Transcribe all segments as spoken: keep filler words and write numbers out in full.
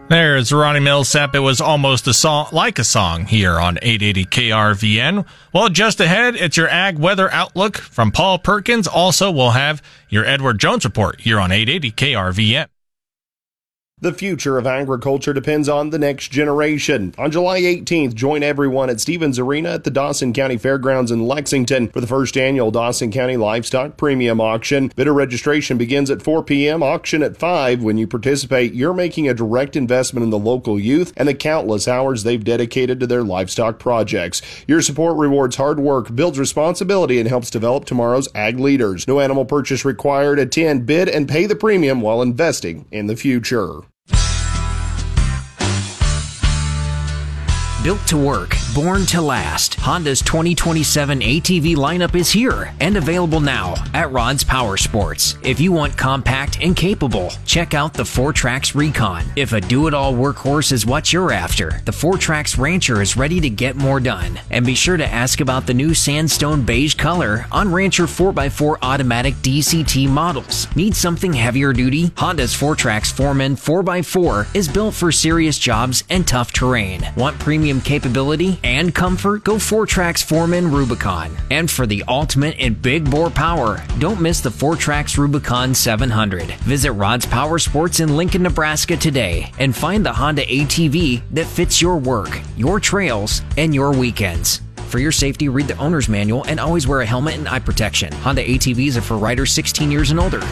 There's Ronnie Millsap. It was almost a song, like a song here on eight eighty K R V N. Well, just ahead, it's your ag weather outlook from Paul Perkins. Also, we'll have your Edward Jones report here on eight eighty K R V N. The future of agriculture depends on the next generation. On July eighteenth, join everyone at Stevens Arena at the Dawson County Fairgrounds in Lexington for the first annual Dawson County Livestock Premium Auction. Bidder registration begins at four p.m., auction at five. When you participate, you're making a direct investment in the local youth and the countless hours they've dedicated to their livestock projects. Your support rewards hard work, builds responsibility, and helps develop tomorrow's ag leaders. No animal purchase required. Attend, bid, and pay the premium while investing in the future. Built to work, born to last. Honda's twenty twenty-seven A T V lineup is here and available now at Rod's Power Sports. If you want compact and capable, check out the four Trax Recon. If a do-it-all workhorse is what you're after, the four Trax Rancher is ready to get more done. And be sure to ask about the new sandstone beige color on Rancher four by four automatic D C T models. Need something heavier duty? Honda's four Trax Foreman four by four is built for serious jobs and tough terrain. Want premium capability and comfort? Go four Trax Foreman Rubicon. And for the ultimate in big bore power, don't miss the four Trax Rubicon seven hundred. Visit Rod's Power Sports in Lincoln, Nebraska today and find the Honda A T V that fits your work, your trails, and your weekends. For your safety, read the owner's manual and always wear a helmet and eye protection. Honda A T Vs are for riders sixteen years and older.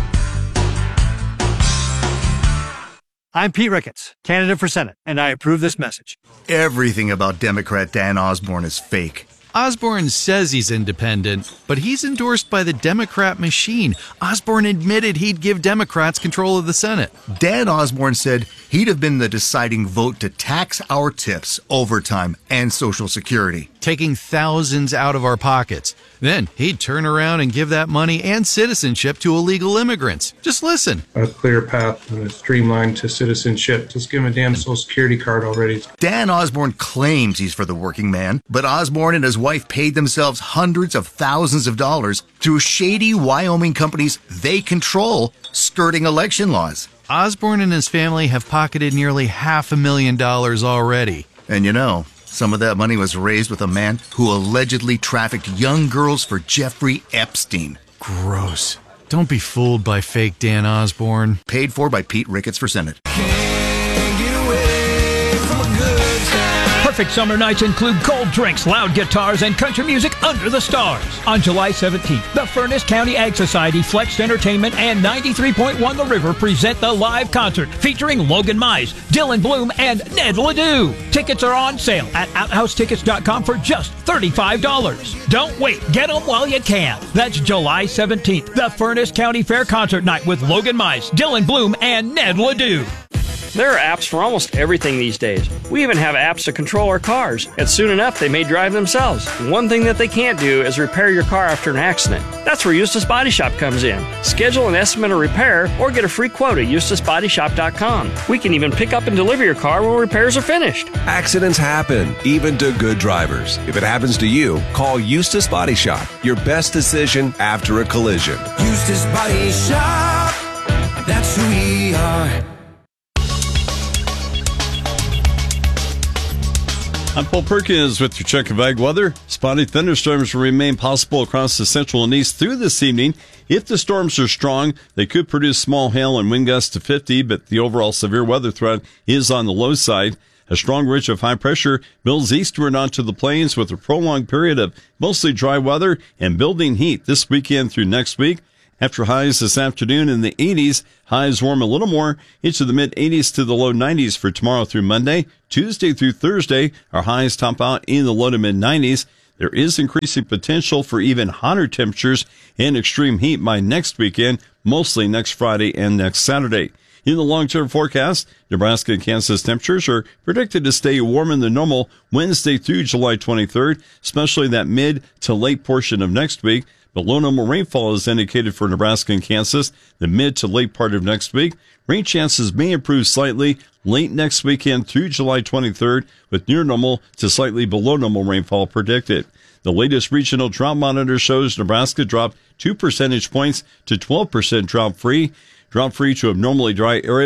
I'm Pete Ricketts, candidate for Senate, and I approve this message. Everything about Democrat Dan Osborne is fake. Osborne says he's independent, but he's endorsed by the Democrat machine. Osborne admitted he'd give Democrats control of the Senate. Dan Osborne said he'd have been the deciding vote to tax our tips, overtime, and Social Security, taking thousands out of our pockets. Then he'd turn around and give that money and citizenship to illegal immigrants. Just listen. A clear path and a streamline to citizenship. Just give him a damn Social Security card already. Dan Osborne claims he's for the working man, but Osborne and his wife paid themselves hundreds of thousands of dollars through shady Wyoming companies they control, skirting election laws. Osborne and his family have pocketed nearly half a million dollars already. And you know, some of that money was raised with a man who allegedly trafficked young girls for Jeffrey Epstein. Gross. Don't be fooled by fake Dan Osborne. Paid for by Pete Ricketts for Senate. Perfect summer nights include cold drinks, loud guitars, and country music under the stars. On July seventeenth, the Furnace County Ag Society, Flex Entertainment, and ninety-three point one The River present the live concert featuring Logan Mize, Dylan Bloom, and Ned Ledoux. Tickets are on sale at outhouse tickets dot com for just thirty-five dollars. Don't wait. Get them while you can. That's July seventeenth, the Furnace County Fair Concert Night with Logan Mize, Dylan Bloom, and Ned Ledoux. There are apps for almost everything these days. We even have apps to control our cars, and soon enough they may drive themselves. One thing that they can't do is repair your car after an accident. That's where Eustace Body Shop comes in. Schedule an estimate of repair or get a free quote at eustace body shop dot com. We can even pick up and deliver your car when repairs are finished. Accidents happen, even to good drivers. If it happens to you, call Eustace Body Shop. Your best decision after a collision. Eustace Body Shop, that's who we are. I'm Paul Perkins with your check of ag weather. Spotty thunderstorms will remain possible across the central and east through this evening. If the storms are strong, they could produce small hail and wind gusts to fifty, but the overall severe weather threat is on the low side. A strong ridge of high pressure builds eastward onto the plains with a prolonged period of mostly dry weather and building heat this weekend through next week. After highs this afternoon in the eighties, highs warm a little more into the mid-eighties to the low nineties for tomorrow through Monday. Tuesday through Thursday, our highs top out in the low to mid-nineties. There is increasing potential for even hotter temperatures and extreme heat by next weekend, mostly next Friday and next Saturday. In the long-term forecast, Nebraska and Kansas temperatures are predicted to stay warmer than normal Wednesday through July twenty-third, especially that mid to late portion of next week. Below normal rainfall is indicated for Nebraska and Kansas the mid to late part of next week. Rain chances may improve slightly late next weekend through July twenty-third, with near normal to slightly below normal rainfall predicted. The latest regional drought monitor shows Nebraska dropped two percentage points to twelve percent drought-free. Drought-free to abnormally dry areas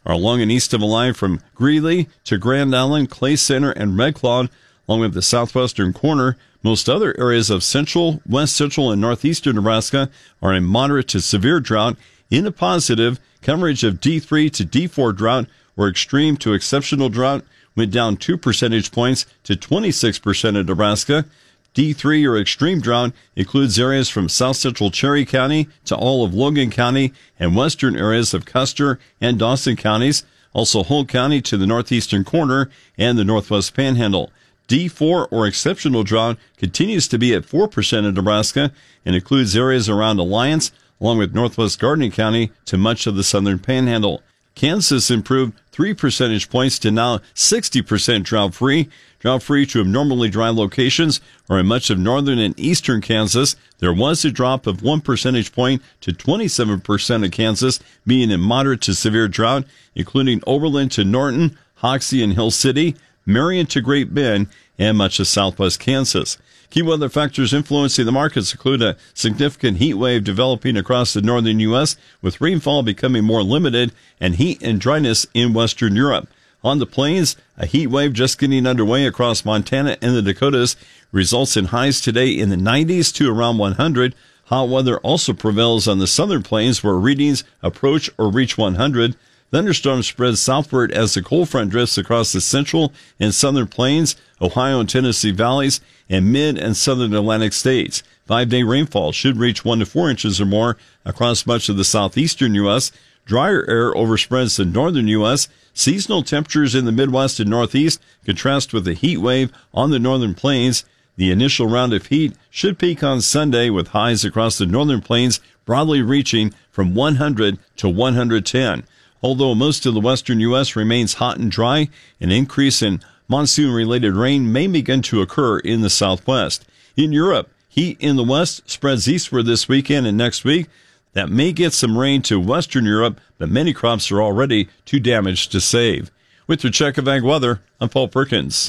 are along and east of the line from Greeley to Grand Island, Clay Center, and Red Claw, along with the southwestern corner. Most other areas of central, west central, and northeastern Nebraska are in moderate to severe drought. In the positive, coverage of D three to D four drought or extreme to exceptional drought went down two percentage points to twenty-six percent of Nebraska. D three or extreme drought includes areas from south central Cherry County to all of Logan County and western areas of Custer and Dawson counties, also Hull County to the northeastern corner and the northwest panhandle. D four or exceptional drought continues to be at four percent of Nebraska and includes areas around Alliance along with northwest Garden County to much of the southern panhandle. Kansas improved three percentage points to now sixty percent drought-free. Drought-free to abnormally dry locations are in much of northern and eastern Kansas. There was a drop of one percentage point to twenty-seven percent of Kansas being in moderate to severe drought, including Oberlin to Norton, Hoxie and Hill City, Marion to Great Bend, and much of southwest Kansas. Key weather factors influencing the markets include a significant heat wave developing across the northern U S, with rainfall becoming more limited, and heat and dryness in western Europe. On the plains, a heat wave just getting underway across Montana and the Dakotas results in highs today in the nineties to around one hundred. Hot weather also prevails on the southern plains where readings approach or reach one hundred. Thunderstorms spread southward as the cold front drifts across the central and southern plains, Ohio and Tennessee valleys, and mid and southern Atlantic states. Five-day rainfall should reach one to four inches or more across much of the southeastern U S. Drier air overspreads the northern U S. Seasonal temperatures in the Midwest and Northeast contrast with the heat wave on the northern plains. The initial round of heat should peak on Sunday with highs across the northern plains broadly reaching from one hundred to one hundred ten. Although most of the western U S remains hot and dry, an increase in monsoon-related rain may begin to occur in the southwest. In Europe, heat in the west spreads eastward this weekend and next week. That may get some rain to western Europe, but many crops are already too damaged to save. With your check of ag weather, I'm Paul Perkins.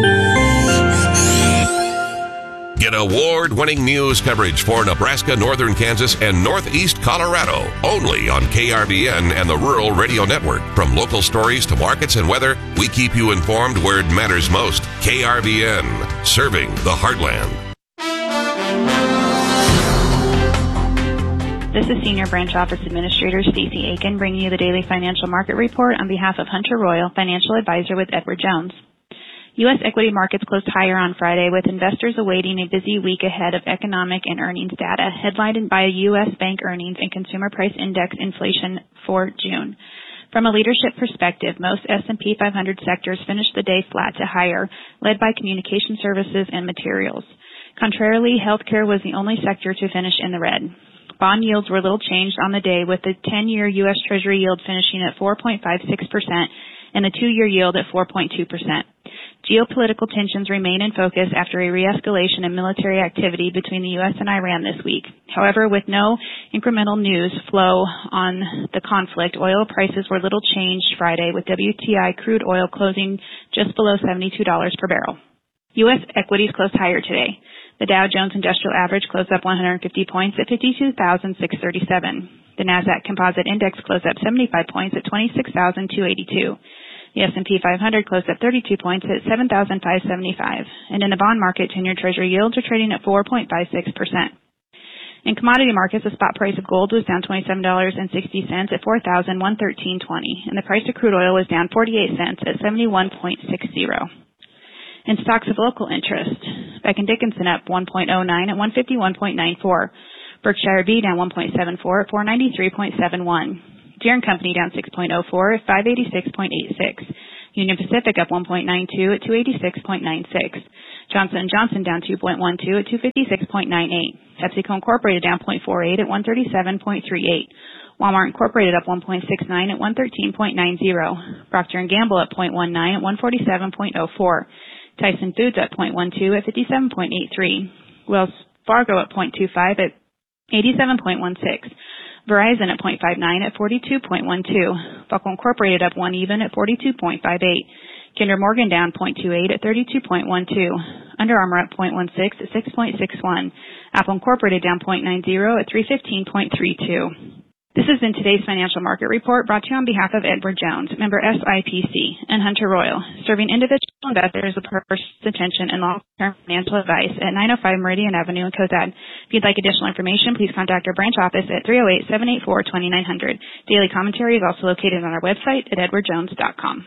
Get award-winning news coverage for Nebraska, northern Kansas, and northeast Colorado. Only on K R V N and the Rural Radio Network. From local stories to markets and weather, we keep you informed where it matters most. K R V N, serving the heartland. This is Senior Branch Office Administrator Stacey Aiken bringing you the daily financial market report on behalf of Hunter Royal, Financial Advisor with Edward Jones. U S equity markets closed higher on Friday with investors awaiting a busy week ahead of economic and earnings data, headlined by U S bank earnings and consumer price index inflation for June. From a leadership perspective, most S and P five hundred sectors finished the day flat to higher, led by communication services and materials. Contrarily, healthcare was the only sector to finish in the red. Bond yields were little changed on the day, with the ten-year U S Treasury yield finishing at four point five six percent and the two-year yield at four point two percent. Geopolitical tensions remain in focus after a re-escalation in military activity between the U S and Iran this week. However, with no incremental news flow on the conflict, oil prices were little changed Friday, with W T I crude oil closing just below seventy-two dollars per barrel. U S equities closed higher today. The Dow Jones Industrial Average closed up one hundred fifty points at fifty-two thousand six hundred thirty-seven. The Nasdaq Composite Index closed up seventy-five points at twenty-six thousand two hundred eighty-two. The S and P five hundred closed up thirty-two points at seven thousand five hundred seventy-five. And in the bond market, ten-year Treasury yields are trading at four point five six percent. In commodity markets, the spot price of gold was down twenty-seven dollars and sixty cents at four thousand one hundred thirteen dollars and twenty cents, and the price of crude oil was down forty-eight cents at seventy-one point six zero. In stocks of local interest, Becton Dickinson up one point oh nine at one fifty-one point nine four. Berkshire B down one point seven four at four ninety-three point seven one. Deere and Company down six point oh four at five eighty-six point eight six. Union Pacific up one point nine two at two eighty-six point nine six. Johnson and Johnson down two point one two at two fifty-six point nine eight. PepsiCo Incorporated down zero point four eight at one thirty-seven point three eight. Walmart Incorporated up one point six nine at one thirteen point nine zero. Procter and Gamble up zero point one nine at one forty-seven point oh four. Tyson Foods up zero point one two at fifty-seven point eight three. Wells Fargo up zero point two five at eighty-seven point one six. Verizon at zero point five nine at forty-two point one two. Buckle Incorporated up one even at forty-two point five eight. Kinder Morgan down zero point two eight at thirty-two point one two. Under Armour up zero point one six at six point six one. Apple Incorporated down zero point nine zero at three fifteen point three two. This has been today's financial market report brought to you on behalf of Edward Jones, member S I P C, and Hunter Royal, serving individual investors with personal attention and long-term financial advice at nine oh five Meridian Avenue in Cozad. If you'd like additional information, please contact our branch office at three oh eight, seven eight four, two nine zero zero. Daily commentary is also located on our website at edward jones dot com.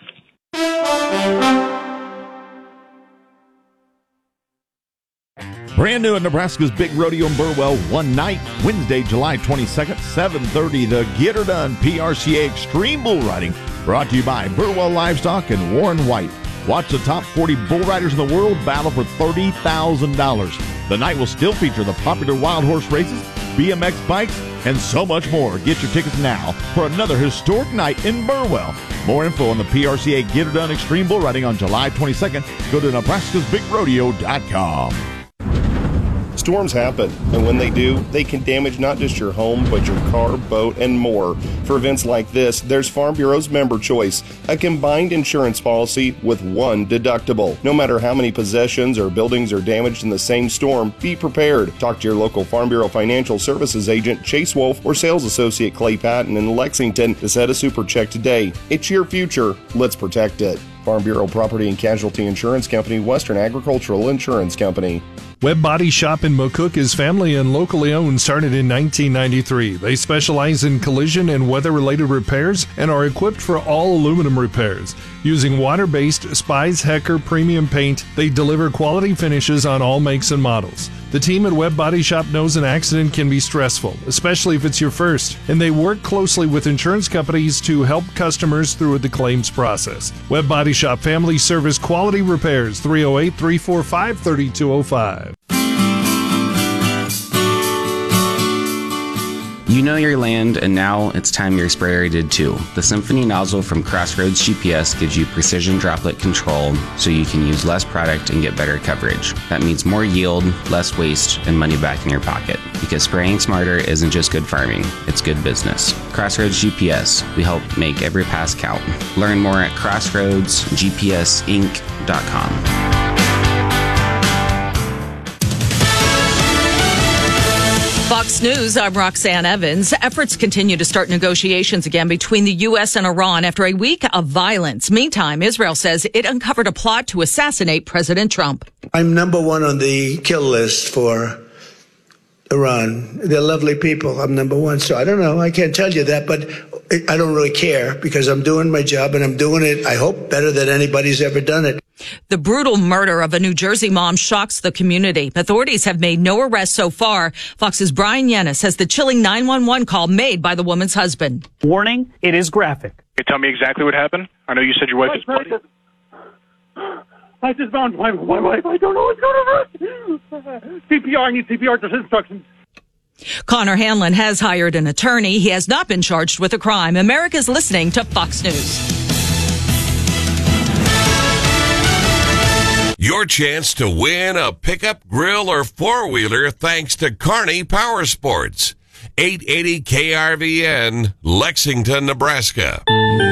Brand new at Nebraska's Big Rodeo in Burwell, one night, Wednesday, July twenty-second, seven thirty, the Get Her Done P R C A Extreme Bull Riding, brought to you by Burwell Livestock and Warren White. Watch the top forty bull riders in the world battle for thirty thousand dollars. The night will still feature the popular wild horse races, B M X bikes, and so much more. Get your tickets now for another historic night in Burwell. More info on the P R C A Get Her Done Extreme Bull Riding on July twenty-second. Go to nebraskas big rodeo dot com. Storms happen, and when they do, they can damage not just your home, but your car, boat, and more. For events like this, there's Farm Bureau's Member Choice, a combined insurance policy with one deductible. No matter how many possessions or buildings are damaged in the same storm, be prepared. Talk to your local Farm Bureau Financial Services agent, Chase Wolf, or sales associate Clay Patton in Lexington to set a super check today. It's your future. Let's protect it. Farm Bureau Property and Casualty Insurance Company, Western Agricultural Insurance Company. Webb Body Shop in McCook is family and locally owned, started in nineteen ninety-three. They specialize in collision and weather-related repairs and are equipped for all aluminum repairs. Using water-based Spies Hecker premium paint, they deliver quality finishes on all makes and models. The team at Webb Body Shop knows an accident can be stressful, especially if it's your first, and they work closely with insurance companies to help customers through the claims process. Webb Body Shop Family Service Quality Repairs, three oh eight, three four five, three two oh five. You know your land, and now it's time your sprayer did too. The Symphony nozzle from Crossroads G P S gives you precision droplet control so you can use less product and get better coverage. That means more yield, less waste, and money back in your pocket. Because spraying smarter isn't just good farming, it's good business. Crossroads G P S, we help make every pass count. Learn more at crossroads g p s inc dot com. Fox News, I'm Roxanne Evans. Efforts continue to start negotiations again between the U S and Iran after a week of violence. Meantime, Israel says it uncovered a plot to assassinate President Trump. I'm number one on the kill list for Iran. They're lovely people. I'm number one. So I don't know. I can't tell you that, but I don't really care because I'm doing my job and I'm doing it, I hope, better than anybody's ever done it. The brutal murder of a New Jersey mom shocks the community. Authorities have made no arrests so far. Fox's Brian Yennis has the chilling nine one one call made by the woman's husband. Warning, it is graphic. Can you tell me exactly what happened? I know you said your wife is bloody. I just found my, my wife. I don't know what's going on. C P R, I need C P R instructions. Connor Hanlon has hired an attorney. He has not been charged with a crime. America's listening to Fox News. Your chance to win a pickup, grill, or four-wheeler thanks to Kearney Power Sports. eight eighty K R V N, Lexington, Nebraska.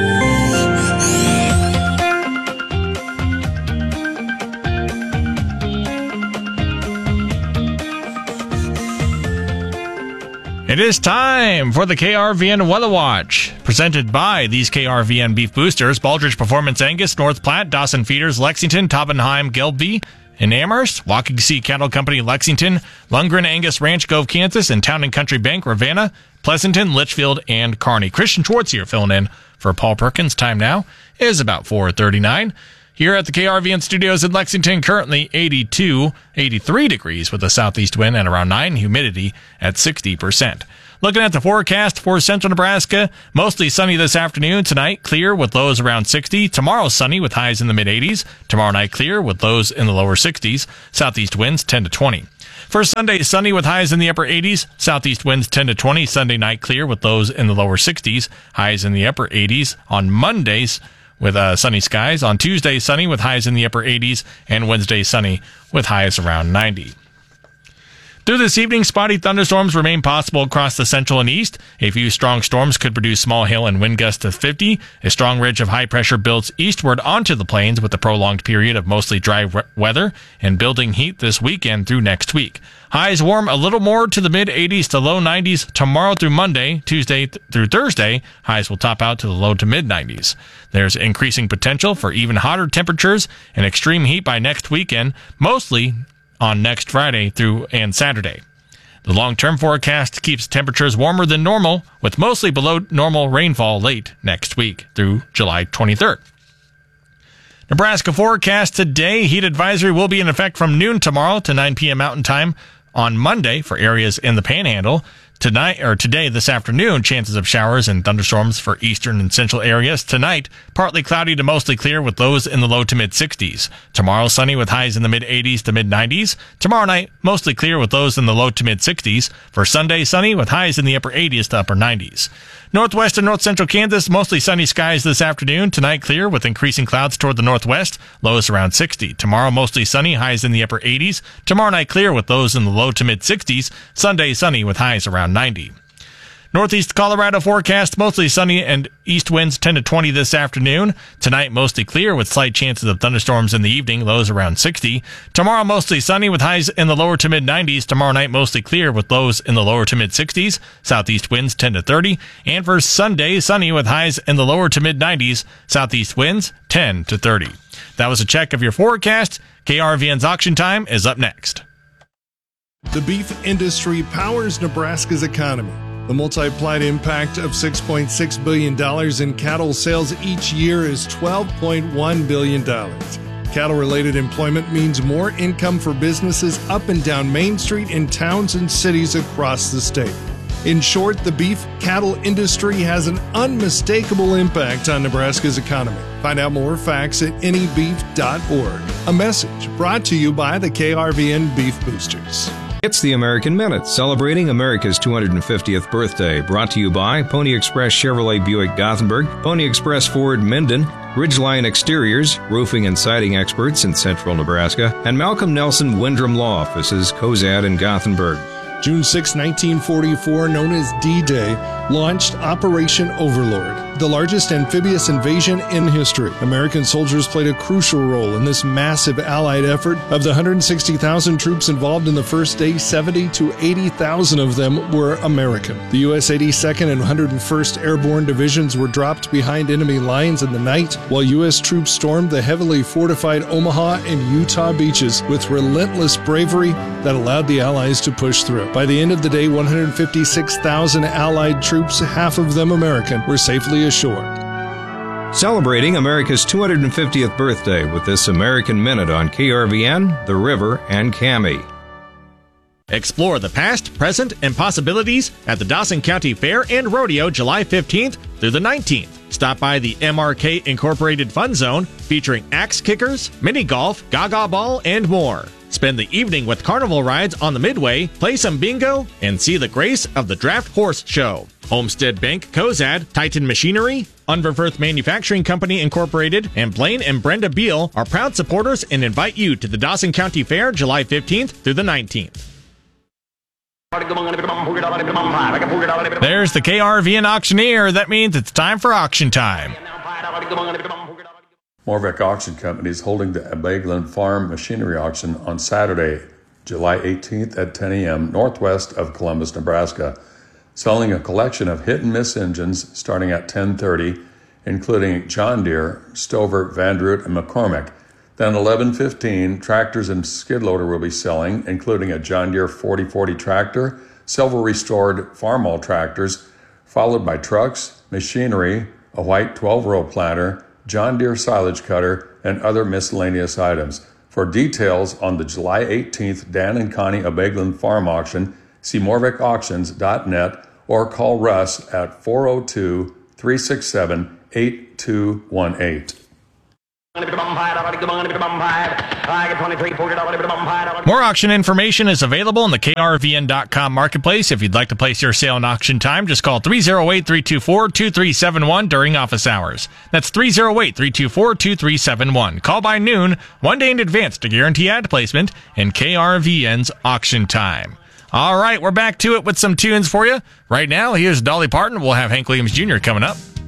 It is time for the K R V N Weather Watch, presented by these K R V N beef boosters: Baldrige Performance Angus, North Platte, Dawson Feeders, Lexington, Toppenheim, Gelbvieh, in Amherst, Walking Sea Cattle Company, Lexington, Lundgren Angus Ranch, Gove, Kansas, and Town and Country Bank, Ravenna, Pleasanton, Litchfield, and Kearney. Christian Schwartz here filling in for Paul Perkins. Time now is about four thirty-nine. Here at the K R V N studios in Lexington, currently eighty-two, eighty-three degrees with a southeast wind and around nine, humidity at sixty percent. Looking at the forecast for central Nebraska, mostly sunny this afternoon. Tonight, clear with lows around sixty. Tomorrow, sunny with highs in the mid-eighties. Tomorrow night, clear with lows in the lower sixties. Southeast winds ten to twenty. For Sunday, sunny with highs in the upper eighties. Southeast winds ten to twenty. Sunday night, clear with lows in the lower sixties. Highs in the upper eighties. On Mondays, with uh, sunny skies. On Tuesday, sunny with highs in the upper eighties, and Wednesday, sunny with highs around ninety. Through this evening, spotty thunderstorms remain possible across the central and east. A few strong storms could produce small hail and wind gusts of fifty. A strong ridge of high pressure builds eastward onto the plains with a prolonged period of mostly dry we- weather and building heat this weekend through next week. Highs warm a little more to the mid eighties to low nineties tomorrow through Monday. Tuesday th- through Thursday, highs will top out to the low to mid nineties. There's increasing potential for even hotter temperatures and extreme heat by next weekend, mostly on next Friday through and Saturday. The long-term forecast keeps temperatures warmer than normal, with mostly below normal rainfall late next week through July twenty-third. Nebraska forecast today. Heat advisory will be in effect from noon tomorrow to nine p.m. Mountain Time on Monday for areas in the Panhandle. Tonight or today, this afternoon, chances of showers and thunderstorms for eastern and central areas. Tonight, partly cloudy to mostly clear with lows in the low to mid sixties. Tomorrow, sunny with highs in the mid eighties to mid nineties. Tomorrow night, mostly clear with lows in the low to mid sixties. For Sunday, sunny with highs in the upper eighties to upper nineties. Northwest and north central Kansas, mostly sunny skies this afternoon. Tonight, clear with increasing clouds toward the northwest. Lows around sixty. Tomorrow, mostly sunny, highs in the upper eighties. Tomorrow night, clear with lows in the low to mid sixties. Sunday, sunny with highs around ninety. Northeast Colorado forecast, mostly sunny and east winds ten to twenty this afternoon. Tonight, mostly clear with slight chances of thunderstorms in the evening, lows around sixty. Tomorrow, mostly sunny with highs in the lower to mid nineties. Tomorrow night, mostly clear with lows in the lower to mid sixties. Southeast winds ten to thirty. And for Sunday, sunny with highs in the lower to mid nineties. Southeast winds ten to thirty. That was a check of your forecast. K R V N's Auction Time is up next. The beef industry powers Nebraska's economy. The multiplied impact of six point six billion dollars in cattle sales each year is twelve point one billion dollars. Cattle-related employment means more income for businesses up and down Main Street in towns and cities across the state. In short, the beef cattle industry has an unmistakable impact on Nebraska's economy. Find out more facts at any beef dot org. A message brought to you by the K R V N Beef Boosters. It's the American Minute, celebrating America's two hundred fiftieth birthday. Brought to you by Pony Express Chevrolet Buick Gothenburg, Pony Express Ford Minden, Ridgeline Exteriors, roofing and siding experts in central Nebraska, and Malcolm Nelson Windrum Law Offices, Cozad and Gothenburg. June sixth, nineteen forty-four, known as D-Day, launched Operation Overlord, the largest amphibious invasion in history. American soldiers played a crucial role in this massive Allied effort. Of the one hundred sixty thousand troops involved in the first day, seventy to eighty thousand of them were American. The U S eighty-second and one hundred first Airborne Divisions were dropped behind enemy lines in the night, while U S troops stormed the heavily fortified Omaha and Utah beaches with relentless bravery that allowed the Allies to push through. By the end of the day, one hundred fifty-six thousand Allied troops, half of them American, were safely ashore. Celebrating America's two hundred fiftieth birthday with this American Minute on K R V N, The River, and C A M I. Explore the past, present, and possibilities at the Dawson County Fair and Rodeo July fifteenth through the nineteenth. Stop by the M R K Incorporated Fun Zone featuring axe kickers, mini golf, gaga ball, and more. Spend the evening with carnival rides on the Midway, play some bingo, and see the grace of the Draft Horse Show. Homestead Bank, Cozad, Titan Machinery, Unverferth Manufacturing Company Incorporated, and Blaine and Brenda Beal are proud supporters and invite you to the Dawson County Fair July fifteenth through the nineteenth. There's the K R V N auctioneer. That means it's time for auction time. Morvec Auction Company is holding the Abeglin Farm Machinery Auction on Saturday, July eighteenth at ten a.m. northwest of Columbus, Nebraska, selling a collection of hit-and-miss engines starting at ten thirty, including John Deere, Stover, Vandroot, and McCormick. Then eleven fifteen, tractors and skid loader will be selling, including a John Deere forty forty tractor, several restored farmall tractors, followed by trucks, machinery, a white twelve-row planter, John Deere silage cutter, and other miscellaneous items. For details on the July eighteenth Dan and Connie Abeglin Farm Auction, see morvec auctions dot net or call Russ at four oh two, three six seven, eight two one eight. More auction information is available in the K R V N dot com marketplace. If you'd like to place your sale in auction time, just call three oh eight, three two four, two three seven one during office hours. That's three oh eight, three two four, two three seven one. Call by noon, one day in advance to guarantee ad placement in K R V N's auction time. All right, we're back to it with some tunes for you. Right now, here's Dolly Parton. We'll have Hank Williams Junior coming up.